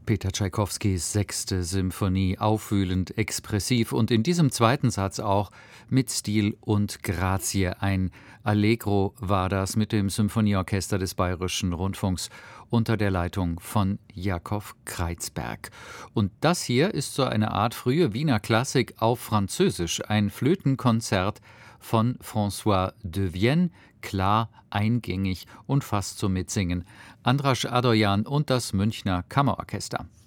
Peter Tschaikowskis 6. Symphonie, aufwühlend, expressiv und in diesem zweiten Satz auch mit Stil und Grazie. Ein Allegro war das mit dem Symphonieorchester des Bayerischen Rundfunks unter der Leitung von Jakob Kreizberg. Und das hier ist so eine Art frühe Wiener Klassik auf Französisch, ein Flötenkonzert von François de Vienne, klar, eingängig und fast zum Mitsingen. Andras Adoyan und das Münchner Kammerorchester.